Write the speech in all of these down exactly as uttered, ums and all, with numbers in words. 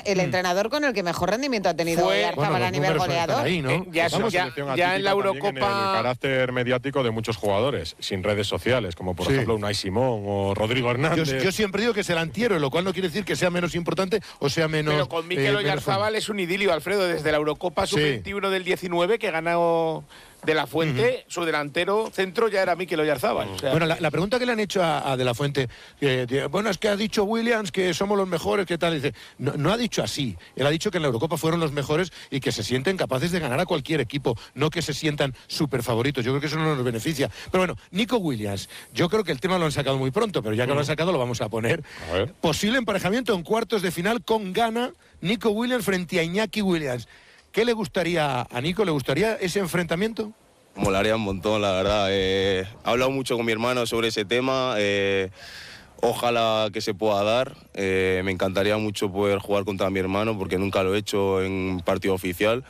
el mm. entrenador con el que mejor rendimiento ha tenido Oyarzabal bueno, a nivel goleador. Ahí, ¿no? eh, ya, Vamos, ya, ya en la Eurocopa... En el carácter mediático de muchos jugadores, sin redes sociales, como por sí. ejemplo Unai Simón o Rodrigo Hernández. Yo, yo siempre digo que es el antihéroe, lo cual no quiere decir que sea menos importante o sea menos... Pero con Mikel eh, Oyarzabal es un idilio, Alfredo, desde la Eurocopa sub veintiuno sí. del diecinueve, que ganó De La Fuente, uh-huh. su delantero centro ya era Mikel Oyarzabal. Uh-huh. O sea, bueno, la, la pregunta que le han hecho a, a De La Fuente, eh, de, bueno, es que ha dicho Williams que somos los mejores, ¿qué tal? Dice, no, no ha dicho así. Él ha dicho que en la Eurocopa fueron los mejores y que se sienten capaces de ganar a cualquier equipo, no que se sientan súper favoritos. Yo creo que eso no nos beneficia. Pero bueno, Nico Williams, yo creo que el tema lo han sacado muy pronto, pero ya que uh-huh. lo han sacado lo vamos a poner. A ver. Posible emparejamiento en cuartos de final con Ghana, Nico Williams frente a Iñaki Williams. ¿Qué le gustaría a Nico? ¿Le gustaría ese enfrentamiento? Molaría un montón, la verdad. Eh, he hablado mucho con mi hermano sobre ese tema. Eh, ojalá que se pueda dar. Eh, me encantaría mucho poder jugar contra mi hermano porque nunca lo he hecho en partido oficial.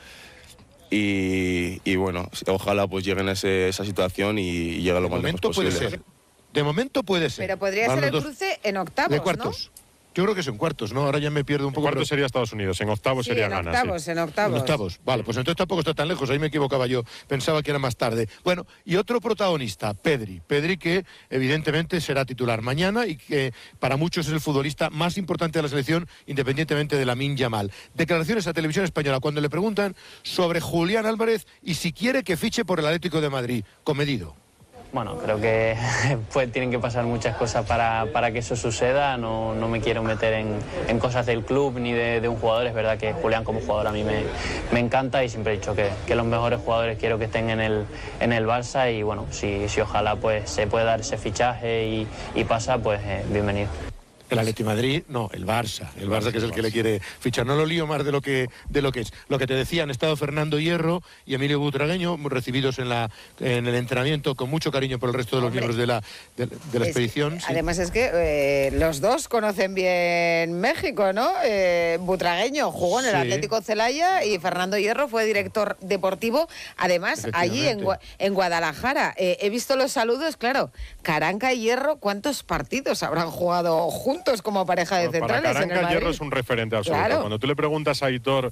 Y, y bueno, ojalá pues lleguen a ese, esa situación y llegue lo más lejos posible. Puede ser. De momento puede ser. Pero podría Van ser el cruce en octavos, de cuartos. ¿No? Yo creo que es en cuartos, ¿no? Ahora ya me pierdo un poco. En cuartos pero... sería Estados Unidos, en octavos sí, sería en Ghana. Octavos, sí. En octavos, en octavos. Vale, pues entonces tampoco está tan lejos, ahí me equivocaba yo. Pensaba que era más tarde. Bueno, y otro protagonista, Pedri. Pedri que evidentemente será titular mañana y que para muchos es el futbolista más importante de la selección, independientemente de Lamine Yamal. Declaraciones a Televisión Española cuando le preguntan sobre Julián Álvarez y si quiere que fiche por el Atlético de Madrid. Comedido. Bueno, creo que pues, tienen que pasar muchas cosas para, para que eso suceda. No, no me quiero meter en, en cosas del club ni de, de un jugador. Es verdad que Julián como jugador a mí me, me encanta y siempre he dicho que, que los mejores jugadores quiero que estén en el, en el Barça y bueno, si, si ojalá pues se puede dar ese fichaje y, y pasa, pues eh, bienvenido. El Atlético de Madrid, no, el Barça. El Barça que es el que le quiere fichar. No lo lío más de lo que de lo que es. Lo que te decía, han estado Fernando Hierro y Emilio Butragueño, recibidos en la en el entrenamiento con mucho cariño por el resto de los Hombre, miembros de la, de, de la expedición. Que, sí. Además es que eh, los dos conocen bien México, ¿no? Eh, Butragueño jugó en el sí. Atlético Celaya y Fernando Hierro fue director deportivo, además allí en, en Guadalajara. Eh, he visto los saludos, claro, Caranca y Hierro, ¿cuántos partidos habrán jugado juntos como pareja de bueno, centrales? Para en el Caranca, Madrid? Hierro es un referente absoluto. Claro. Cuando tú le preguntas a Aitor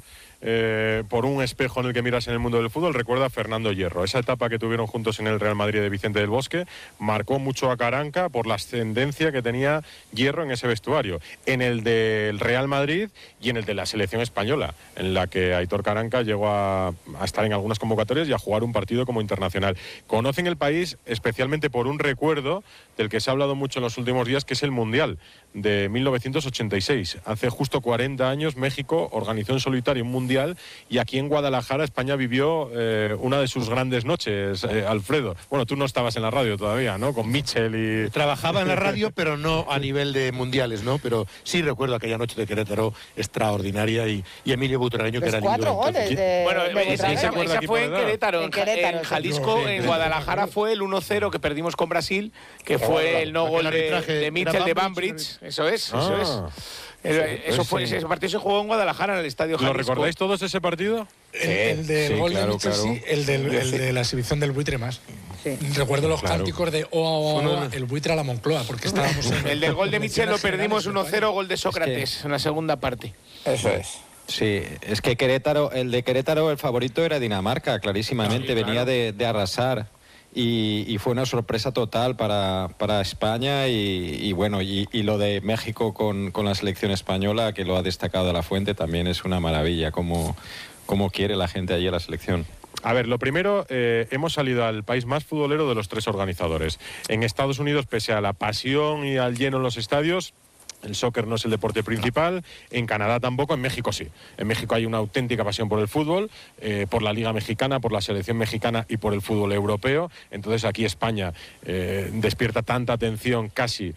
eh, por un espejo en el que miras en el mundo del fútbol, recuerda a Fernando Hierro. Esa etapa que tuvieron juntos en el Real Madrid de Vicente del Bosque marcó mucho a Caranca por la ascendencia que tenía Hierro en ese vestuario. En el del Real Madrid y en el de la selección española, en la que Aitor Caranca llegó a, a estar en algunas convocatorias y a jugar un partido como internacional. Conocen el país especialmente por un recuerdo del que se ha hablado mucho en los últimos días, que es el Mundial de mil novecientos ochenta y seis. Hace justo cuarenta años México organizó en solitario un mundial y aquí en Guadalajara España vivió eh, una de sus grandes noches, eh, Alfredo. Bueno, tú no estabas en la radio todavía, ¿no? Con Mitchell y... Trabajaba en la radio, pero no a nivel de mundiales, ¿no? Pero sí recuerdo aquella noche de Querétaro extraordinaria y, y Emilio Butragueño, que era el cuatro goles de, Bueno, de esa, esa, esa fue en Querétaro, en, Querétaro, en Jalisco, no, en Guadalajara fue el uno cero que perdimos con Brasil, que fue el no gol de, de Mitchell de Banbridge. Eso es, eso ah, es. Sí, eso fue, ese partido se jugó en Guadalajara, en el Estadio Jalisco. ¿Lo recordáis todos ese partido? El, el del sí, gol claro, de Mitchell, claro. Sí, el, del, el de la exhibición del buitre más. Sí. Recuerdo los claro. cánticos de oh, oh, oh, oh, el buitre a la Moncloa, porque estábamos en... El del gol de Mitchell lo perdimos uno cero, gol de Sócrates, es que... en la segunda parte. Eso es. Sí, es que Querétaro, el de Querétaro, el favorito era Dinamarca, clarísimamente, sí, claro. venía de, de arrasar. Y, y fue una sorpresa total para, para España y, y bueno, y, y lo de México con, con la selección española, que lo ha destacado de la Fuente, también es una maravilla, como, como quiere la gente allí a la selección. A ver, lo primero, eh, hemos salido al país más futbolero de los tres organizadores. En Estados Unidos, pese a la pasión y al lleno en los estadios, el soccer no es el deporte principal, en Canadá tampoco, en México sí. En México hay una auténtica pasión por el fútbol, eh, por la Liga Mexicana, por la selección mexicana y por el fútbol europeo. Entonces aquí España eh, despierta tanta atención casi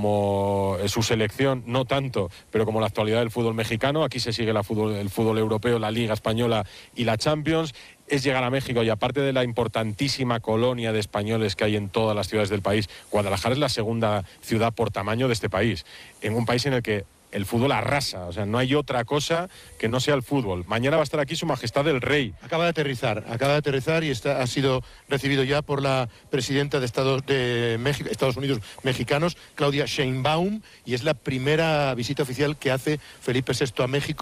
como su selección, no tanto, pero como la actualidad del fútbol mexicano. Aquí se sigue la fútbol, el fútbol europeo, la Liga Española y la Champions. Es llegar a México y aparte de la importantísima colonia de españoles que hay en todas las ciudades del país, Guadalajara es la segunda ciudad por tamaño de este país, en un país en el que el fútbol arrasa, o sea, no hay otra cosa que no sea el fútbol. Mañana va a estar aquí Su Majestad el Rey. Acaba de aterrizar, acaba de aterrizar y está, ha sido recibido ya por la presidenta de Estados, de México, Estados Unidos mexicanos, Claudia Sheinbaum, y es la primera visita oficial que hace Felipe sexto a México.